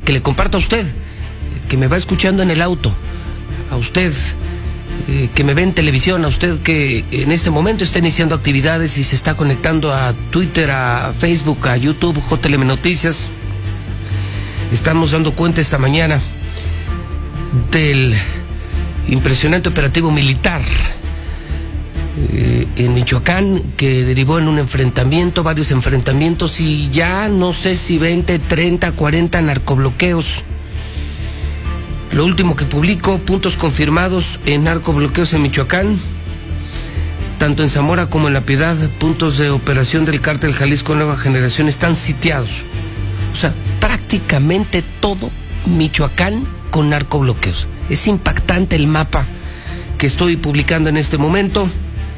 que le comparto a usted, que me va escuchando en el auto, a usted que me ve en televisión, a usted que en este momento está iniciando actividades y se está conectando a Twitter, a Facebook, a YouTube, JLM Noticias. Estamos dando cuenta esta mañana del impresionante operativo militar en Michoacán, que derivó en un enfrentamiento, varios enfrentamientos y ya no sé si 20, 30, 40 narcobloqueos. Lo último que publico, puntos confirmados en narcobloqueos en Michoacán, tanto en Zamora como en La Piedad, puntos de operación del Cártel Jalisco Nueva Generación están sitiados. O sea, prácticamente todo Michoacán con narcobloqueos. Es impactante el mapa que estoy publicando en este momento.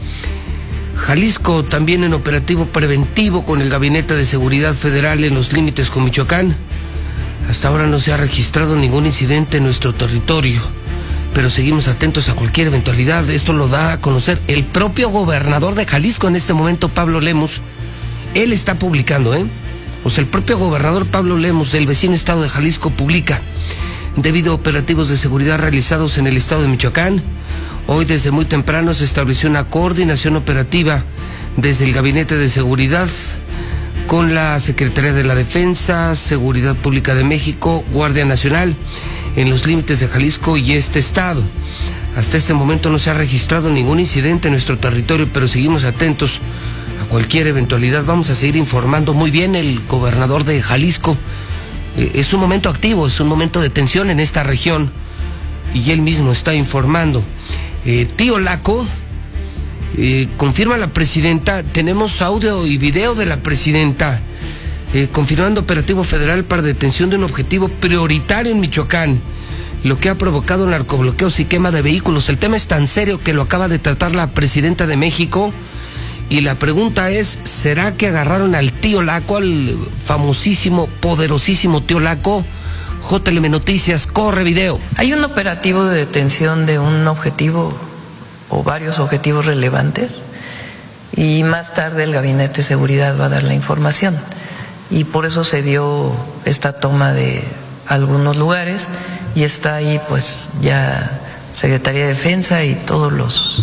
Jalisco también en operativo preventivo con el Gabinete de Seguridad Federal en los límites con Michoacán. Hasta ahora no se ha registrado ningún incidente en nuestro territorio, pero seguimos atentos a cualquier eventualidad. Esto lo da a conocer el propio gobernador de Jalisco en este momento, Pablo Lemos. Él está publicando, O sea, el propio gobernador Pablo Lemos del vecino estado de Jalisco publica: debido a operativos de seguridad realizados en el estado de Michoacán, hoy desde muy temprano se estableció una coordinación operativa desde el Gabinete de Seguridad con la Secretaría de la Defensa, Seguridad Pública de México, Guardia Nacional, en los límites de Jalisco y este estado. Hasta este momento no se ha registrado ningún incidente en nuestro territorio, pero seguimos atentos a cualquier eventualidad. Vamos a seguir informando. Muy bien, el gobernador de Jalisco. Es un momento activo, es un momento de tensión en esta región y él mismo está informando. Tío Laco, confirma la presidenta, tenemos audio y video de la presidenta confirmando operativo federal para detención de un objetivo prioritario en Michoacán, lo que ha provocado narcobloqueos y quema de vehículos. El tema es tan serio que lo acaba de tratar la presidenta de México. Y la pregunta es, ¿será que agarraron al tío Laco, al famosísimo, poderosísimo tío Laco? JLM Noticias, corre video. Hay un operativo de detención de un objetivo o varios objetivos relevantes y más tarde el Gabinete de Seguridad va a dar la información. Y por eso se dio esta toma de algunos lugares y está ahí pues ya Secretaría de Defensa y todos los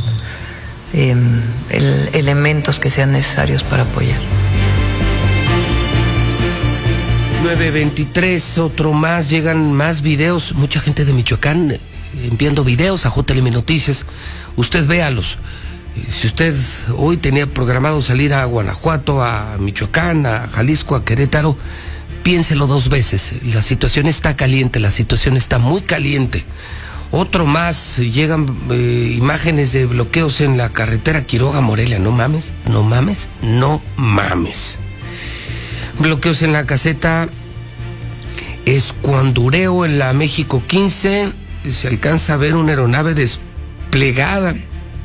elementos que sean necesarios para apoyar. 9:23, otro más, llegan más videos, mucha gente de Michoacán enviando videos a JLM Noticias. Usted véalos. Si usted hoy tenía programado salir a Guanajuato, a Michoacán, a Jalisco, a Querétaro, piénselo dos veces. La situación está caliente, la situación está muy caliente. Otro más, llegan imágenes de bloqueos en la carretera Quiroga-Morelia. No mames, no mames, no mames. Bloqueos en la caseta Escuandureo en la México 15. Se alcanza a ver una aeronave desplegada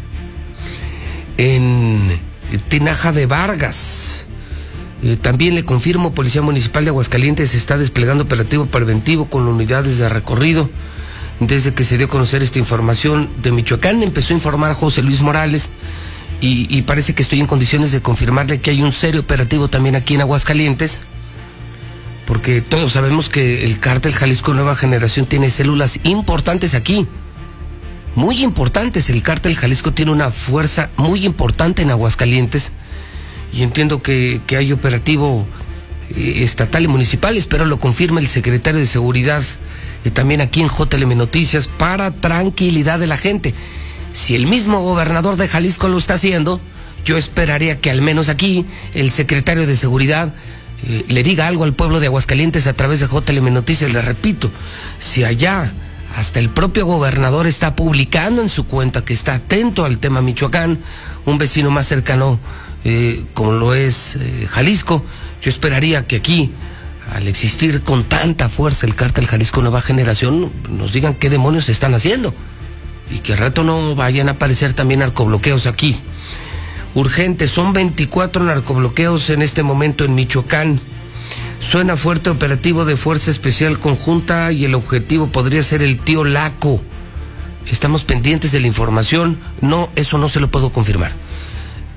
en Tinaja de Vargas. También le confirmo, Policía Municipal de Aguascalientes está desplegando operativo preventivo con unidades de recorrido. Desde que se dio a conocer esta información de Michoacán, empezó a informar José Luis Morales y parece que estoy en condiciones de confirmarle que hay un serio operativo también aquí en Aguascalientes, porque todos sabemos que el Cártel Jalisco Nueva Generación tiene células importantes aquí, muy importantes. El Cártel Jalisco tiene una fuerza muy importante en Aguascalientes y entiendo que hay operativo estatal y municipal. Espero lo confirme el secretario de Seguridad también aquí en JLM Noticias, para tranquilidad de la gente. Si el mismo gobernador de Jalisco lo está haciendo, yo esperaría que al menos aquí el secretario de Seguridad le diga algo al pueblo de Aguascalientes a través de JLM Noticias. Le repito, si allá hasta el propio gobernador está publicando en su cuenta que está atento al tema Michoacán, un vecino más cercano como lo es Jalisco, yo esperaría que aquí, al existir con tanta fuerza el Cártel Jalisco Nueva Generación, nos digan qué demonios están haciendo y que al rato no vayan a aparecer también narcobloqueos aquí. Urgente, son 24 narcobloqueos en este momento en Michoacán. Suena fuerte operativo de Fuerza Especial Conjunta y el objetivo podría ser el tío Laco. Estamos pendientes de la información. No, eso no se lo puedo confirmar.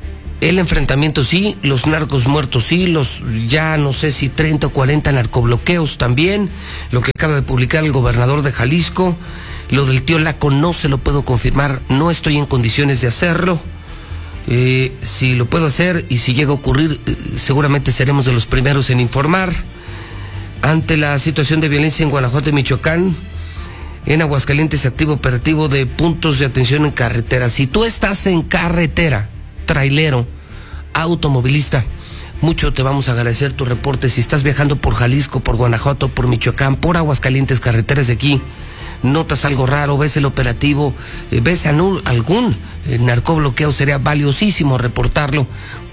El enfrentamiento sí, los narcos muertos sí, los ya no sé si 30 o 40 narcobloqueos también, lo que acaba de publicar el gobernador de Jalisco, lo del tío Laco no se lo puedo confirmar, no estoy en condiciones de hacerlo. Si lo puedo hacer y si llega a ocurrir, seguramente seremos de los primeros en informar. Ante la situación de violencia en Guanajuato y Michoacán, en Aguascalientes se activa operativo de puntos de atención en carretera. Si tú estás en carretera, trailero, automovilista, mucho te vamos a agradecer tu reporte. Si estás viajando por Jalisco, por Guanajuato, por Michoacán, por Aguascalientes, carreteras de aquí, notas algo raro, ves el operativo, ves algún narcobloqueo, sería valiosísimo reportarlo.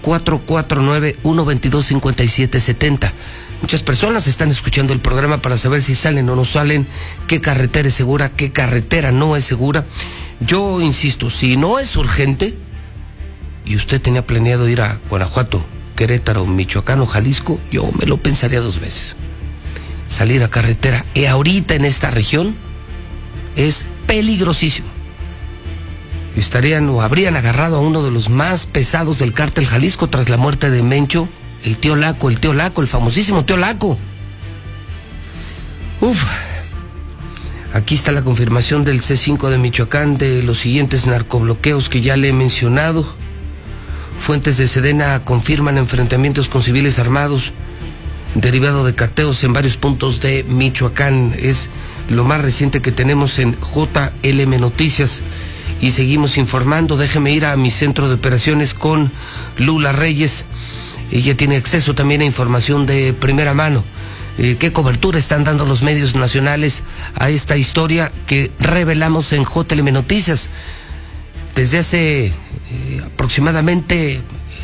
449-122-5770. Muchas personas están escuchando el programa para saber si salen o no salen, qué carretera es segura, qué carretera no es segura. Yo insisto, si no es urgente y usted tenía planeado ir a Guanajuato, Querétaro, Michoacán o Jalisco, yo me lo pensaría 2 veces. Salir a carretera ahorita en esta región es peligrosísimo. Estarían o habrían agarrado a uno de los más pesados del cártel Jalisco tras la muerte de Mencho, el tío Laco, el famosísimo tío Laco. Aquí está la confirmación del C5 de Michoacán de los siguientes narcobloqueos que ya le he mencionado. Fuentes de Sedena confirman enfrentamientos con civiles armados derivado de cateos en varios puntos de Michoacán. Es lo más reciente que tenemos en JLM Noticias y seguimos informando. Déjeme ir a mi centro de operaciones con Lula Reyes. Ella tiene acceso también a información de primera mano. ¿Qué cobertura están dando los medios nacionales a esta historia que revelamos en JLM Noticias? Desde hace aproximadamente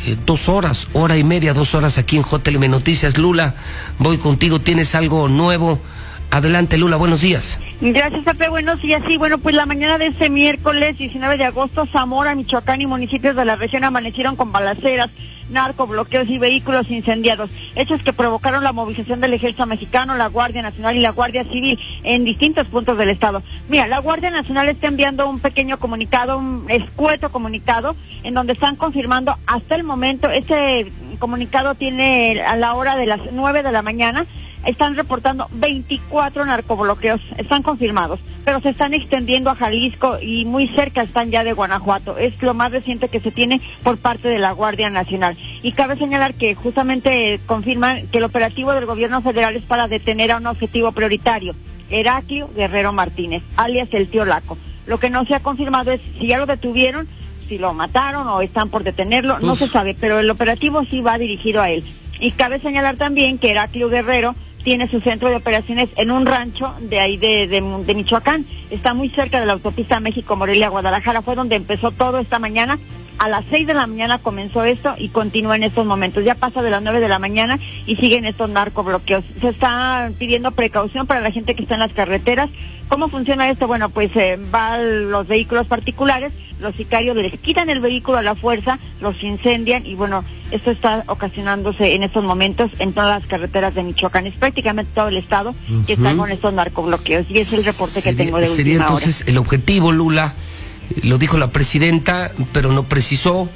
2 horas, hora y media, 2 horas aquí en JLM Noticias. Lula, voy contigo, ¿tienes algo nuevo? Adelante, Lula, buenos días. Gracias, Pepe, buenos días. Sí, bueno, pues la mañana de este miércoles 19 de agosto, Zamora, Michoacán y municipios de la región amanecieron con balaceras, narcobloqueos y vehículos incendiados, hechos que provocaron la movilización del Ejército Mexicano, la Guardia Nacional y la Guardia Civil en distintos puntos del estado. Mira, la Guardia Nacional está enviando un pequeño comunicado, un escueto comunicado, en donde están confirmando hasta el momento, este comunicado tiene a la hora de las 9 de la mañana, están reportando 24 narcobloqueos, están confirmados, pero se están extendiendo a Jalisco y muy cerca están ya de Guanajuato. Es lo más reciente que se tiene por parte de la Guardia Nacional. Y cabe señalar que justamente confirman que el operativo del gobierno federal es para detener a un objetivo prioritario, Heraclio Guerrero Martínez, alias el tío Laco. Lo que no se ha confirmado es si ya lo detuvieron, si lo mataron o están por detenerlo, no se sabe, pero el operativo sí va dirigido a él. Y cabe señalar también que Heraclio Guerrero tiene su centro de operaciones en un rancho de ahí de Michoacán. Está muy cerca de la autopista México-Morelia-Guadalajara. Fue donde empezó todo esta mañana. A las 6 de la mañana comenzó esto y continúa en estos momentos. Ya pasa de las 9 de la mañana y siguen estos narcobloqueos. Se está pidiendo precaución para la gente que está en las carreteras. ¿Cómo funciona esto? Bueno, pues van los vehículos particulares, los sicarios les quitan el vehículo a la fuerza, los incendian y bueno, esto está ocasionándose en estos momentos en todas las carreteras de Michoacán. Es prácticamente todo el estado que está con estos narcobloqueos y es el reporte que tengo de última hora. Sería entonces el objetivo, Lula, lo dijo la presidenta, pero no precisó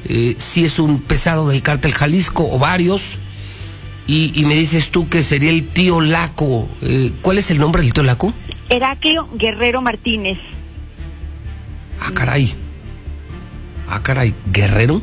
si es un pesado del cártel Jalisco o varios, y me dices tú que sería el tío Laco. ¿Cuál es el nombre del tío Laco? Heraclio Guerrero Martínez. Ah, caray, ¿Guerrero?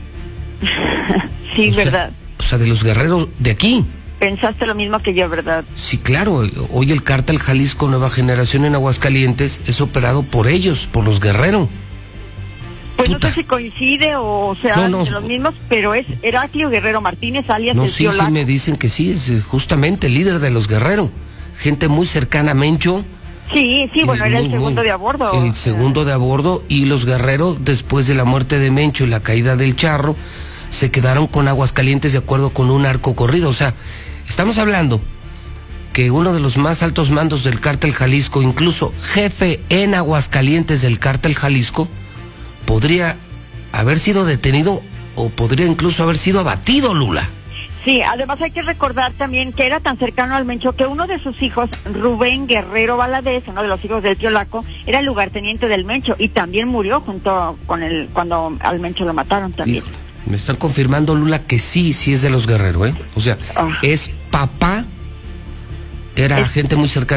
Sí, ¿verdad? O sea, de los guerreros de aquí. Pensaste lo mismo que yo, ¿verdad? Sí, claro. Hoy el cártel Jalisco Nueva Generación en Aguascalientes es operado por ellos, por los Guerrero. Pues no sé si coincide o sea de los mismos, pero es Heraclio Guerrero Martínez, alias el tío Laco. Sí, me dicen que sí, es justamente el líder de los Guerrero. Gente muy cercana a Mencho. Sí, bueno, era el segundo de a bordo. El segundo de a bordo, y los Guerrero, después de la muerte de Mencho y la caída del Charro, se quedaron con Aguascalientes de acuerdo con un arco corrido. O sea, estamos hablando que uno de los más altos mandos del cártel Jalisco, incluso jefe en Aguascalientes del cártel Jalisco, podría haber sido detenido o podría incluso haber sido abatido, Lula. Sí, además hay que recordar también que era tan cercano al Mencho que uno de sus hijos, Rubén Guerrero Valadez, uno de los hijos del tío Laco, era el lugarteniente del Mencho y también murió junto con él cuando al Mencho lo mataron también. Me están confirmando, Lula, que sí es de los Guerrero, ¿eh? O sea, es papá, era gente muy cercana